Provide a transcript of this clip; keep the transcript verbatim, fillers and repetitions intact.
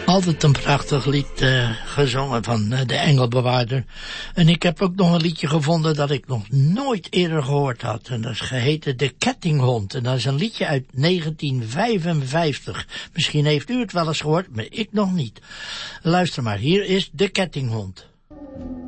Altijd een prachtig lied uh, gezongen van uh, de Engelbewaarder. En ik heb ook nog een liedje gevonden dat ik nog nooit eerder gehoord had. En dat is geheten De Kettinghond. En dat is een liedje uit negentien vijfenvijftig. Misschien heeft u het wel eens gehoord, maar ik nog niet. Luister maar, hier is De Kettinghond.